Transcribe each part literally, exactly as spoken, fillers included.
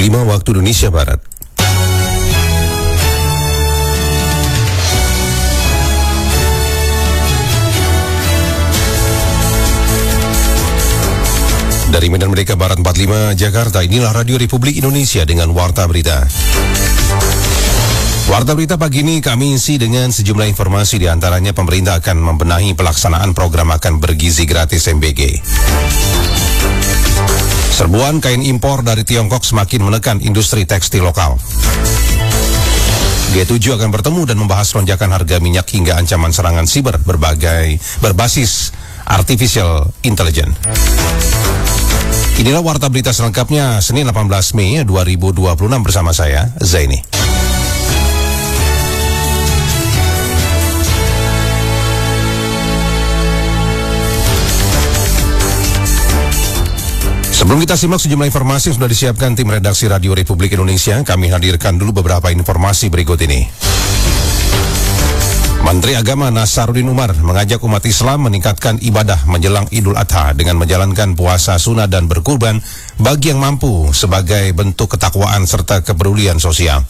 lima waktu Indonesia Barat. Dari Medan Merdeka Barat empat puluh lima Jakarta, inilah Radio Republik Indonesia dengan Warta Berita. Warta Berita pagi ini kami isi dengan sejumlah informasi, di antaranya pemerintah akan membenahi pelaksanaan program makan bergizi gratis M B G. Serbuan kain impor dari Tiongkok semakin menekan industri tekstil lokal. G tujuh akan bertemu dan membahas lonjakan harga minyak hingga ancaman serangan siber berbagai berbasis artificial intelligence. Inilah Warta Berita selengkapnya Senin delapan belas Mei dua ribu dua puluh enam bersama saya, Zaini. Sebelum kita simak sejumlah informasi yang sudah disiapkan tim redaksi Radio Republik Indonesia, kami hadirkan dulu beberapa informasi berikut ini. Menteri Agama Nasaruddin Umar mengajak umat Islam meningkatkan ibadah menjelang Idul Adha dengan menjalankan puasa sunnah dan berkurban bagi yang mampu sebagai bentuk ketakwaan serta kepedulian sosial.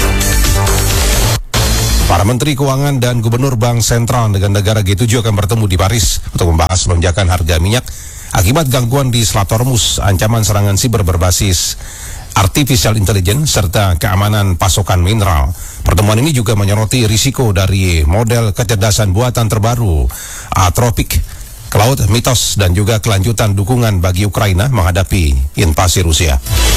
Para Menteri Keuangan dan Gubernur Bank Sentral negara-negara G tujuh akan bertemu di Paris untuk membahas lonjakan harga minyak akibat gangguan di Selat Hormuz, ancaman serangan siber berbasis artificial intelligence, serta keamanan pasokan mineral. Pertemuan ini juga menyoroti risiko dari model kecerdasan buatan terbaru Anthropic, Cloud, Mythos, dan juga kelanjutan dukungan bagi Ukraina menghadapi invasi Rusia.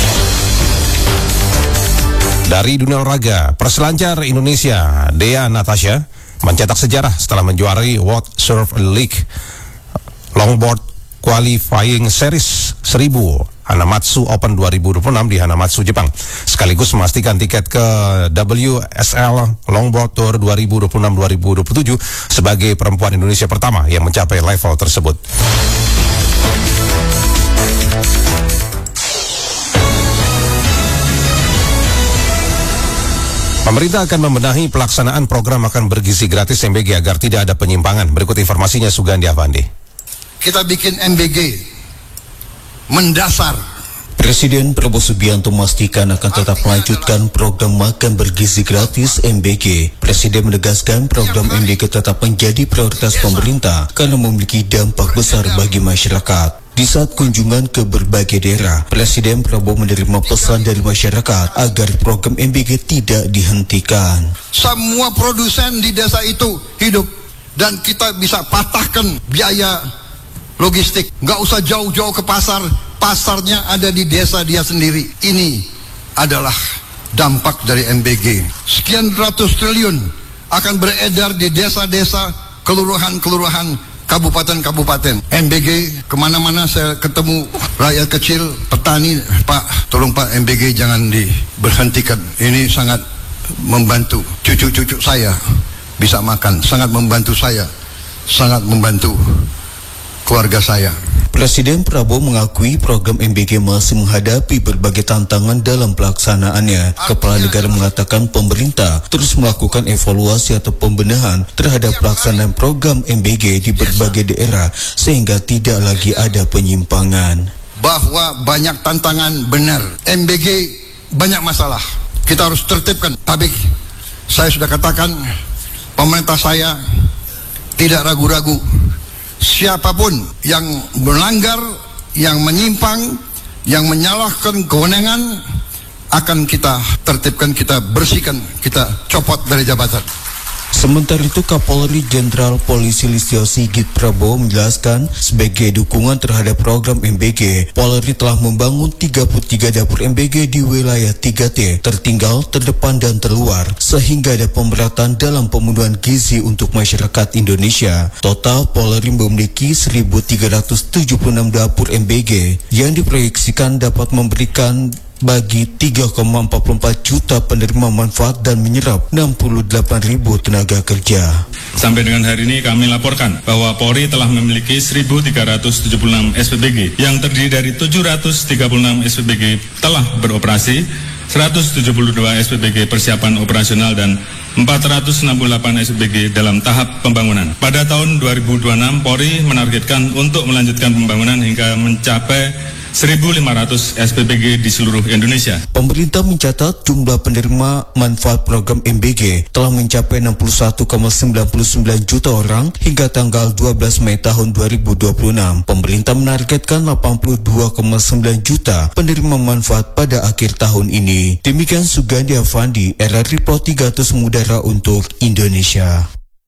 Dari dunia olahraga, peselancar Indonesia Dea Natasha mencetak sejarah setelah menjuarai World Surf League Longboard Qualifying Series seribu Hanamatsu Open dua ribu dua puluh enam di Hanamatsu, Jepang, sekaligus memastikan tiket ke W S L Longboard Tour dua ribu dua puluh enam dua ribu dua puluh tujuh sebagai perempuan Indonesia pertama yang mencapai level tersebut. Pemerintah akan membenahi pelaksanaan program makan bergizi gratis M B G agar tidak ada penyimpangan. Berikut informasinya Sugandi Avandi. Kita bikin M B G mendasar. Presiden Prabowo Subianto memastikan akan tetap melanjutkan program makan bergizi gratis M B G. Presiden menegaskan program M B G tetap menjadi prioritas pemerintah karena memiliki dampak besar bagi masyarakat. Di saat kunjungan ke berbagai daerah, Presiden Prabowo menerima pesan dari masyarakat agar program M B G tidak dihentikan. Semua produsen di desa itu hidup dan kita bisa patahkan biaya logistik, nggak usah jauh-jauh ke pasar, pasarnya ada di desa dia sendiri. Ini adalah dampak dari M B G. Sekian ratus triliun akan beredar di desa-desa, kelurahan-kelurahan, kabupaten-kabupaten. M B G kemana-mana saya ketemu rakyat kecil, petani, Pak, tolong Pak, M B G jangan diberhentikan. Ini sangat membantu cucu-cucu saya bisa makan, sangat membantu saya, sangat membantu keluarga saya. Presiden Prabowo mengakui program M B G masih menghadapi berbagai tantangan dalam pelaksanaannya. Kepala negara mengatakan pemerintah terus melakukan evaluasi atau pembenahan terhadap pelaksanaan program M B G di berbagai daerah sehingga tidak lagi ada penyimpangan. Bahwa banyak tantangan, benar. M B G banyak masalah. Kita harus tertibkan. Tapi saya sudah katakan, pemerintah saya tidak ragu-ragu. Siapapun yang melanggar, yang menyimpang, yang menyalahkan kewenangan akan kita tertibkan, kita bersihkan, kita copot dari jabatan. Sementara itu, Kapolri Jenderal Polisi Listio Sigit Prabowo menjelaskan sebagai dukungan terhadap program M B G, Polri telah membangun tiga puluh tiga dapur M B G di wilayah tiga T, tertinggal, terdepan, dan terluar, sehingga ada pemerataan dalam pemenuhan gizi untuk masyarakat Indonesia. Total, Polri memiliki seribu tiga ratus tujuh puluh enam dapur M B G yang diproyeksikan dapat memberikan bagi tiga koma empat puluh empat juta penerima manfaat dan menyerap enam puluh delapan ribu tenaga kerja. Sampai dengan hari ini kami laporkan bahwa Polri telah memiliki seribu tiga ratus tujuh puluh enam S P B G yang terdiri dari tujuh ratus tiga puluh enam S P B G telah beroperasi, seratus tujuh puluh dua S P B G persiapan operasional dan empat ratus enam puluh delapan S P B G dalam tahap pembangunan. Pada tahun dua ribu dua puluh enam, Polri menargetkan untuk melanjutkan pembangunan hingga mencapai seribu lima ratus S P B G di seluruh Indonesia. Pemerintah mencatat jumlah penerima manfaat program M B G telah mencapai enam puluh satu koma sembilan sembilan juta orang hingga tanggal dua belas Mei tahun dua ribu dua puluh enam. Pemerintah menargetkan delapan puluh dua koma sembilan juta penerima manfaat pada akhir tahun ini. Demikian Sugandi Avandi, R R Report tiga ratus Mudara untuk Indonesia.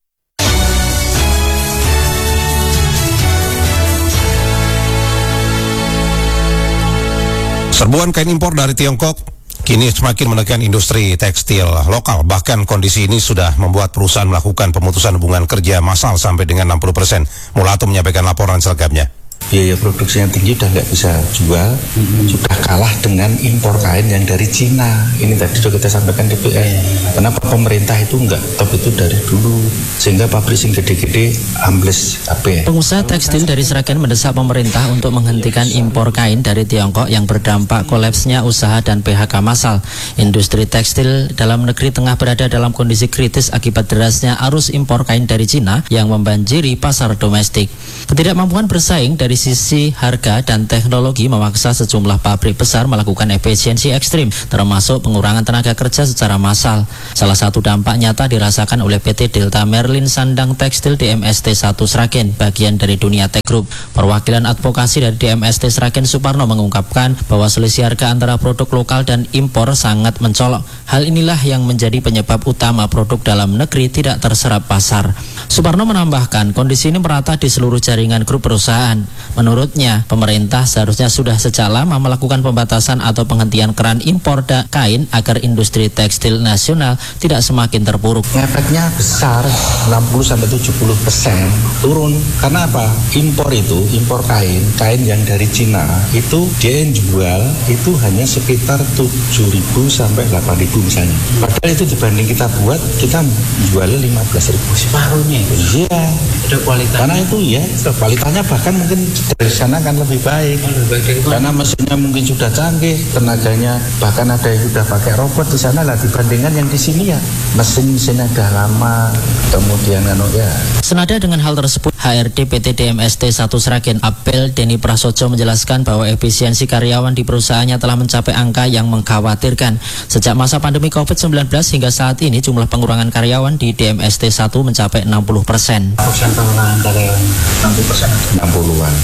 Serbuan kain impor dari Tiongkok kini semakin menekan industri tekstil lokal. Bahkan kondisi ini sudah membuat perusahaan melakukan pemutusan hubungan kerja massal sampai dengan enam puluh persen. Mulato menyampaikan laporan selengkapnya. Biaya produksi yang tinggi udah nggak bisa jual, mm-hmm. sudah kalah dengan impor kain yang dari Cina. Ini tadi sudah kita sampaikan D P R. Kenapa pemerintah itu nggak top itu dari dulu, sehingga pabrik sing gede-gede ambles kabeh. Pengusaha tekstil dari Sragen mendesak pemerintah untuk menghentikan impor kain dari Tiongkok yang berdampak kolapsnya usaha dan P H K massal. Industri tekstil dalam negeri tengah berada dalam kondisi kritis akibat derasnya arus impor kain dari Cina yang membanjiri pasar domestik. Ketidakmampuan bersaing dari sisi harga dan teknologi memaksa sejumlah pabrik besar melakukan efisiensi ekstrim, termasuk pengurangan tenaga kerja secara massal. Salah satu dampak nyata dirasakan oleh P T Delta Merlin Sandang Tekstil D M S T satu Sragen, bagian dari Dunia Tech Group. Perwakilan advokasi dari D M S T Sragen Suparno mengungkapkan bahwa selisih harga antara produk lokal dan impor sangat mencolok. Hal inilah yang menjadi penyebab utama produk dalam negeri tidak terserap pasar. Suparno menambahkan, kondisi ini merata di seluruh jaringan grup perusahaan. Menurutnya, pemerintah seharusnya sudah sejak lama melakukan pembatasan atau penghentian keran impor kain agar industri tekstil nasional tidak semakin terpuruk. Efeknya besar, enam puluh sampai tujuh puluh persen turun. Karena apa? Impor itu, impor kain, kain yang dari Cina itu dia yang jual itu hanya sekitar tujuh ribu sampai delapan ribu misalnya. Padahal itu dibanding kita buat, kita jualnya lima belas ribu. Separuhnya itu. Iya. Ada kualitas. Karena itu ya, kualitasnya bahkan mungkin dari sana kan lebih baik. Lebih baik karena mesinnya mungkin sudah canggih, tenaganya bahkan ada yang sudah pakai robot di sana lah dibandingkan yang di sini ya. Mesin-mesinnya udah lama, kemudian kan ya. Senada dengan hal tersebut, H R D P T D M S T satu Sragen Abel Deni Prasojo menjelaskan bahwa efisiensi karyawan di perusahaannya telah mencapai angka yang mengkhawatirkan. Sejak masa pandemi covid sembilan belas hingga saat ini jumlah pengurangan karyawan di D M S T satu mencapai enam puluh persen. Persen pengurangan karyawan enam puluh persen. enam puluhan.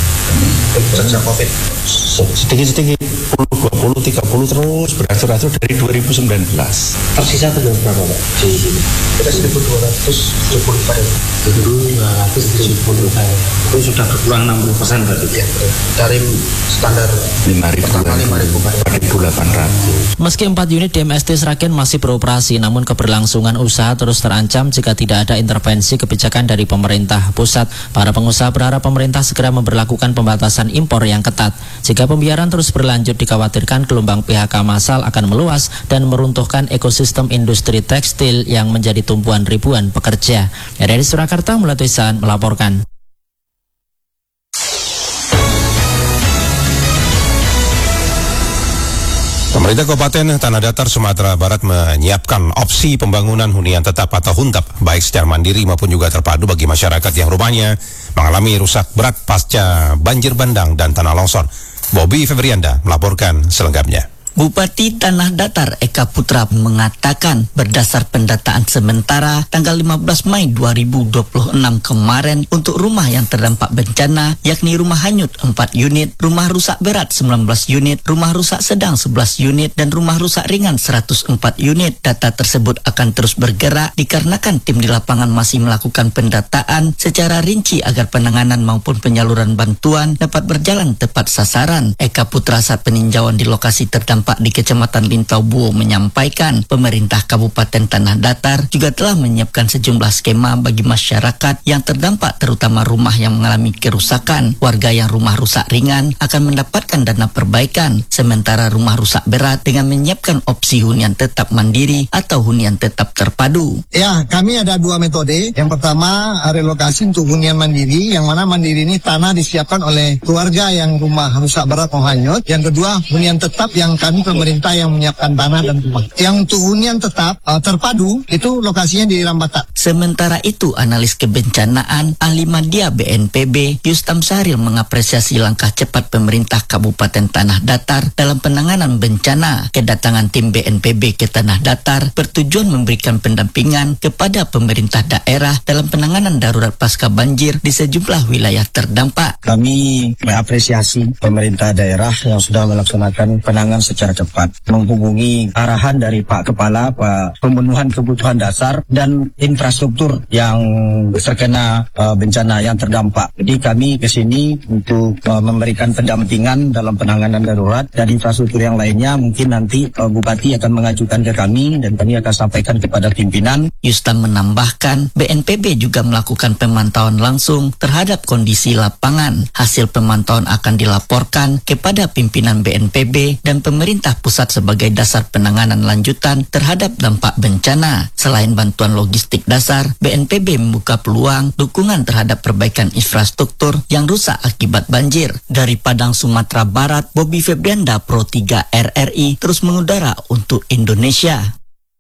Sejak Covid sedikit-sedikit sepuluh, dua puluh, tiga puluh terus beratur-atur dari dua ribu sembilan belas. Tersisa itu berapa Pak? Di sini. Kita seribu dua ratus tujuh puluh Pak. seribu dua ratus tujuh puluh Pak. Itu sudah berkurang enam puluh persen berarti. Ya, dari standar lima ribu delapan ratus. Meski empat unit D M S T Sragen masih beroperasi, namun keberlangsungan usaha terus terancam jika tidak ada intervensi kebijakan dari pemerintah pusat. Para pengusaha berharap pemerintah segera memberlakukan pembatasan impor yang ketat. Jika pembiaran terus berlanjut, dikhawatirkan gelombang P H K massal akan meluas dan meruntuhkan ekosistem industri tekstil yang menjadi tumpuan ribuan pekerja. Dari Surakarta, Mulatuisan melaporkan. Pemerintah Kabupaten Tanah Datar Sumatera Barat menyiapkan opsi pembangunan hunian tetap atau huntap, baik secara mandiri maupun juga terpadu bagi masyarakat yang rumahnya mengalami rusak berat pasca banjir bandang dan tanah longsor. Bobby Febrianda melaporkan selengkapnya. Bupati Tanah Datar Eka Putra mengatakan berdasar pendataan sementara tanggal lima belas Mei dua ribu dua puluh enam kemarin untuk rumah yang terdampak bencana yakni rumah hanyut empat unit, rumah rusak berat sembilan belas unit, rumah rusak sedang sebelas unit dan rumah rusak ringan seratus empat unit. Data tersebut akan terus bergerak dikarenakan tim di lapangan masih melakukan pendataan secara rinci agar penanganan maupun penyaluran bantuan dapat berjalan tepat sasaran. Eka Putra saat peninjauan di lokasi terdampak di Kecamatan Lintau Buo menyampaikan pemerintah Kabupaten Tanah Datar juga telah menyiapkan sejumlah skema bagi masyarakat yang terdampak terutama rumah yang mengalami kerusakan. Warga yang rumah rusak ringan akan mendapatkan dana perbaikan, sementara rumah rusak berat dengan menyiapkan opsi hunian tetap mandiri atau hunian tetap terpadu. Ya, kami ada dua metode. Yang pertama relokasi untuk hunian mandiri, yang mana mandiri ini tanah disiapkan oleh keluarga yang rumah rusak berat atau hanyut. Yang kedua hunian tetap yang kami kami pemerintah yang menyiapkan tanah dan rumah. Yang untuk hunian tetap uh, terpadu itu lokasinya di Lambata. Sementara itu, analis kebencanaan ahli media B N P B Yustam Sahril mengapresiasi langkah cepat pemerintah Kabupaten Tanah Datar dalam penanganan bencana. Kedatangan tim B N P B ke Tanah Datar bertujuan memberikan pendampingan kepada pemerintah daerah dalam penanganan darurat pasca banjir di sejumlah wilayah terdampak. Kami mengapresiasi pemerintah daerah yang sudah melaksanakan penanganan secara cepat, menghubungi arahan dari Pak Kepala, Pak pemenuhan kebutuhan dasar dan infrastruktur yang terkena uh, bencana yang terdampak. Jadi kami ke sini untuk uh, memberikan pendampingan dalam penanganan darurat dan infrastruktur yang lainnya. Mungkin nanti uh, Bupati akan mengajukan ke kami dan kami akan sampaikan kepada pimpinan. Yustam menambahkan, B N P B juga melakukan pemantauan langsung terhadap kondisi lapangan. Hasil pemantauan akan dilaporkan kepada pimpinan B N P B dan pemerintah pusat sebagai dasar penanganan lanjutan terhadap dampak bencana. Selain bantuan logistik dasar, B N P B membuka peluang dukungan terhadap perbaikan infrastruktur yang rusak akibat banjir. Dari Padang, Sumatera Barat, Bobby Febrianda, Pro tiga R R I, terus mengudara untuk Indonesia.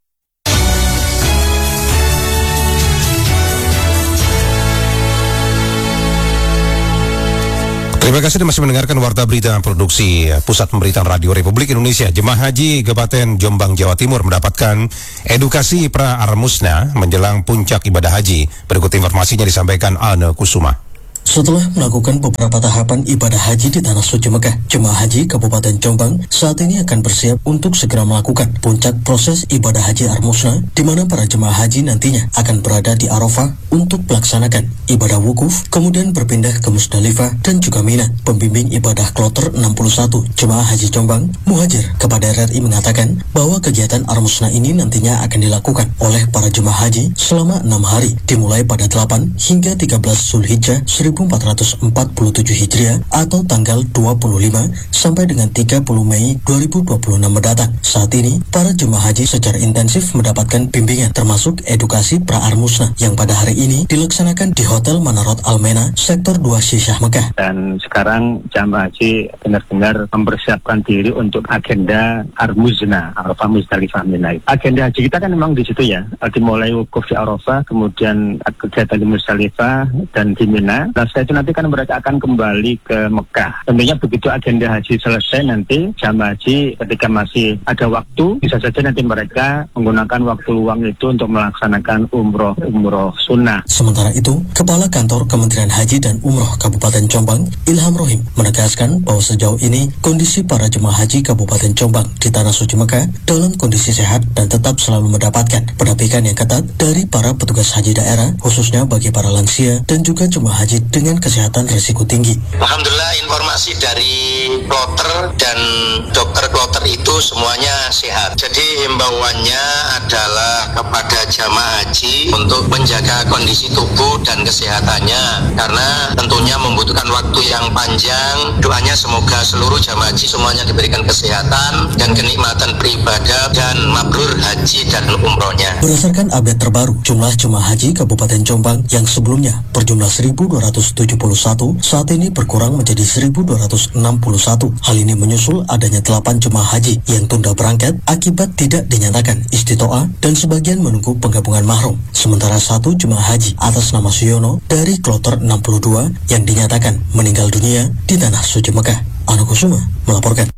Terima kasih masih mendengarkan Warta Berita Produksi Pusat Pemberitaan Radio Republik Indonesia. Jemaah Haji Kabupaten Jombang, Jawa Timur mendapatkan edukasi pra-armusna menjelang puncak ibadah haji. Berikut informasinya disampaikan Ana Kusuma. Setelah melakukan beberapa tahapan ibadah haji di Tanah Suci Mekah, Jemaah Haji Kabupaten Jombang saat ini akan bersiap untuk segera melakukan puncak proses ibadah haji Armusna, di mana para jemaah haji nantinya akan berada di Arafah untuk melaksanakan ibadah wukuf, kemudian berpindah ke Musdalifah dan juga Mina. Pembimbing ibadah kloter enam puluh satu Jemaah Haji Jombang, Muhajir kepada R R I mengatakan bahwa kegiatan Armusna ini nantinya akan dilakukan oleh para jemaah haji selama enam hari, dimulai pada delapan hingga tiga belas Zulhijjah seribu empat ratus empat puluh tujuh Hijriah atau tanggal dua puluh lima sampai dengan tiga puluh Mei dua ribu dua puluh enam mendatang. Saat ini, para jemaah haji secara intensif mendapatkan bimbingan termasuk edukasi pra-armusna yang pada hari ini dilaksanakan di Hotel Manarot Almena, Sektor dua Syisyah Mekah. Dan sekarang jemaah haji benar-benar mempersiapkan diri untuk agenda Armusna, Arafah Musdalifah Mina. Agenda haji kita kan memang di situ ya, dimulai wukuf di Arafah, kemudian kegiatan di Musdalifah dan di Mina. Nah, setelah itu nanti kan mereka akan kembali ke Mekah. Tentunya begitu agenda haji selesai nanti, jamaah haji ketika masih ada waktu, bisa saja nanti mereka menggunakan waktu luang itu untuk melaksanakan umroh-umroh sunnah. Sementara itu, Kepala Kantor Kementerian Haji dan Umroh Kabupaten Jombang, Ilham Rohim, menegaskan bahwa sejauh ini kondisi para jemaah haji Kabupaten Jombang di Tanah Suci Mekah dalam kondisi sehat dan tetap selalu mendapatkan pendampingan yang ketat dari para petugas haji daerah, khususnya bagi para lansia dan juga jemaah haji dengan kesehatan risiko tinggi. Alhamdulillah, informasi dari kloter dan dokter kloter itu semuanya sehat. Jadi himbauannya adalah kepada jamaah haji untuk menjaga kondisi tubuh dan kesehatannya, karena tentunya membutuhkan waktu yang panjang. Doanya semoga seluruh jamaah haji semuanya diberikan kesehatan dan kenikmatan beribadah dan mabrur haji dan umrohnya. Berdasarkan update terbaru, jumlah jemaah haji Kabupaten Jombang yang sebelumnya berjumlah seribu dua ratus tujuh puluh satu saat ini berkurang menjadi seribu dua ratus enam puluh satu. Hal ini menyusul adanya delapan jemaah haji yang tunda berangkat akibat tidak dinyatakan istitoah dan sebagian menunggu penggabungan mahrum. Sementara satu jemaah haji atas nama Suyono dari kloter enam puluh dua yang dinyatakan meninggal dunia di Tanah Suci Mekah. Ana Kusuma melaporkan.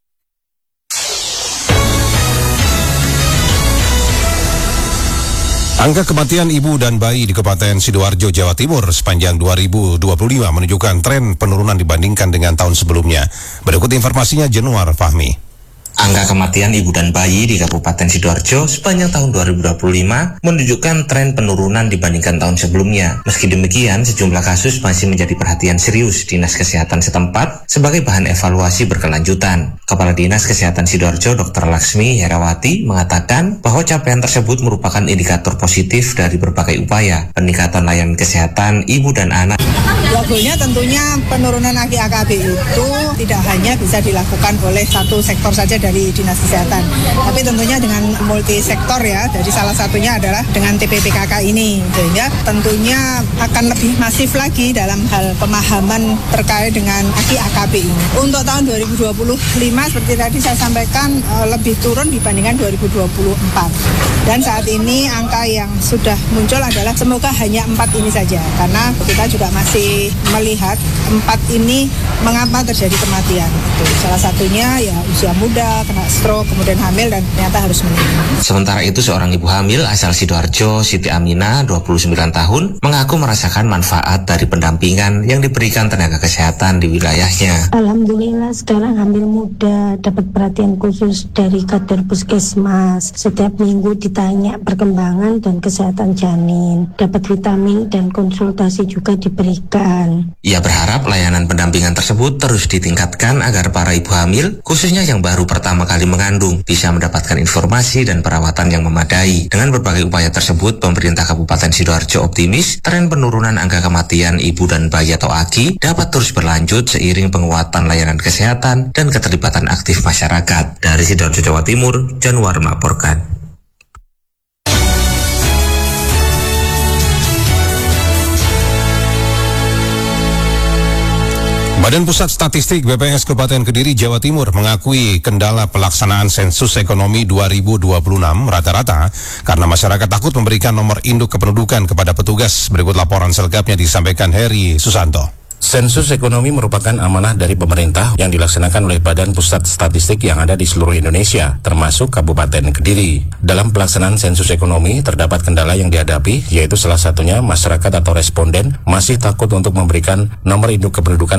Angka kematian ibu dan bayi di Kabupaten Sidoarjo, Jawa Timur sepanjang dua ribu dua puluh lima menunjukkan tren penurunan dibandingkan dengan tahun sebelumnya. Berikut informasinya Januar Fahmi. Angka kematian ibu dan bayi di Kabupaten Sidoarjo sepanjang tahun dua ribu dua puluh lima menunjukkan tren penurunan dibandingkan tahun sebelumnya. Meski demikian, sejumlah kasus masih menjadi perhatian serius Dinas Kesehatan setempat sebagai bahan evaluasi berkelanjutan. Kepala Dinas Kesehatan Sidoarjo, Dokter Laksmi Herawati, mengatakan bahwa capaian tersebut merupakan indikator positif dari berbagai upaya peningkatan layanan kesehatan ibu dan anak. Goalnya tentunya penurunan angka A K B itu tidak hanya bisa dilakukan oleh satu sektor saja dari Dinas Kesehatan. Tapi tentunya dengan multisektor ya, jadi salah satunya adalah dengan T P P K K ini, sehingga tentunya akan lebih masif lagi dalam hal pemahaman terkait dengan A K I A K B ini. Untuk tahun dua ribu dua puluh lima seperti tadi saya sampaikan lebih turun dibandingkan dua ribu dua puluh empat. Dan saat ini angka yang sudah muncul adalah semoga hanya empat ini saja, karena kita juga masih melihat empat ini mengapa terjadi kematian. Itu salah satunya ya usia muda, kena stroke, kemudian hamil dan ternyata harus meninggal. Sementara itu seorang ibu hamil asal Sidoarjo, Siti Aminah, dua puluh sembilan tahun, mengaku merasakan manfaat dari pendampingan yang diberikan tenaga kesehatan di wilayahnya. Alhamdulillah sekarang hamil muda dapat perhatian khusus dari kader puskesmas. Setiap minggu ditanya perkembangan dan kesehatan janin, dapat vitamin dan konsultasi juga diberikan. Ia berharap layanan pendampingan tersebut terus ditingkatkan agar para ibu hamil, khususnya yang baru pertama kali mengandung, bisa mendapatkan informasi dan perawatan yang memadai. Dengan berbagai upaya tersebut, pemerintah Kabupaten Sidoarjo optimis tren penurunan angka kematian ibu dan bayi atau A K I dapat terus berlanjut seiring penguatan layanan kesehatan dan keterlibatan aktif masyarakat. Dari Sidoarjo, Jawa Timur, Januar melaporkan. Badan Pusat Statistik B P S Kabupaten Kediri, Jawa Timur mengakui kendala pelaksanaan sensus ekonomi dua ribu dua puluh enam rata-rata karena masyarakat takut memberikan nomor induk kependudukan kepada petugas. Berikut laporan selengkapnya disampaikan Heri Susanto. Sensus ekonomi merupakan amanah dari pemerintah yang dilaksanakan oleh Badan Pusat Statistik yang ada di seluruh Indonesia, termasuk Kabupaten Kediri. Dalam pelaksanaan sensus ekonomi, terdapat kendala yang dihadapi, yaitu salah satunya masyarakat atau responden masih takut untuk memberikan nomor induk kependudukan